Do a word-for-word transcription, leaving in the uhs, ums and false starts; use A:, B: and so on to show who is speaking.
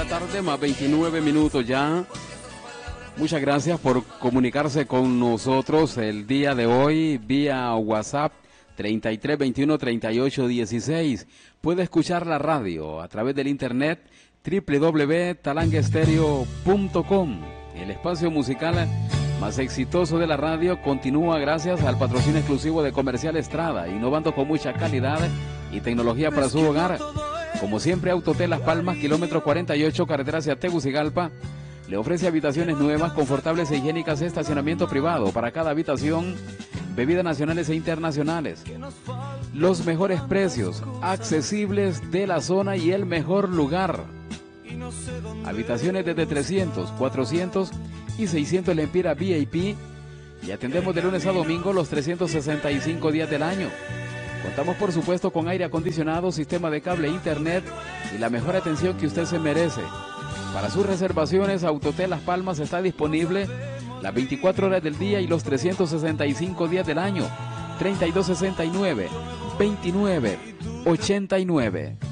A: la tarde, más veintinueve minutos ya. Muchas gracias por comunicarse con nosotros el día de hoy vía WhatsApp treinta y tres veintiuno treinta y ocho dieciséis. Puede escuchar la radio a través del internet doble u doble u doble u punto talangaestereo punto com. El espacio musical más exitoso de la radio continúa gracias al patrocinio exclusivo de Comercial Estrada, innovando con mucha calidad y tecnología para su hogar. Como siempre, Autotel Las Palmas, kilómetro cuarenta y ocho, carretera hacia Tegucigalpa, le ofrece habitaciones nuevas, confortables e higiénicas, estacionamiento privado para cada habitación, bebidas nacionales e internacionales, los mejores precios, accesibles de la zona y el mejor lugar. Habitaciones desde trescientos, cuatrocientos y seiscientos lempiras V I P, y atendemos de lunes a domingo los trescientos sesenta y cinco días del año. Contamos por supuesto con aire acondicionado, sistema de cable, internet y la mejor atención que usted se merece. Para sus reservaciones, Autotel Las Palmas está disponible las veinticuatro horas del día y los trescientos sesenta y cinco días del año. Treinta y dos sesenta y nueve veintinueve ochenta y nueve.